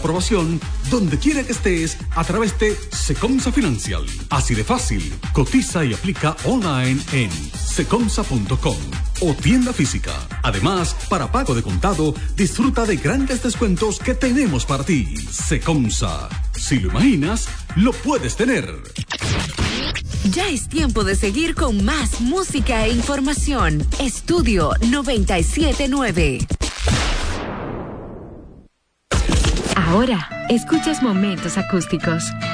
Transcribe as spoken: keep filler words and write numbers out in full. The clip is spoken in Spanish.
Aprobación donde quiera que estés a través de Secomsa Financial. Así de fácil. Cotiza y aplica online en secomsa punto com o tienda física. Además, para pago de contado, disfruta de grandes descuentos que tenemos para ti. Secomsa. Si lo imaginas, lo puedes tener. Ya es tiempo de seguir con más música e información. Estudio noventa y siete nueve. Ahora, escuchas Momentos Acústicos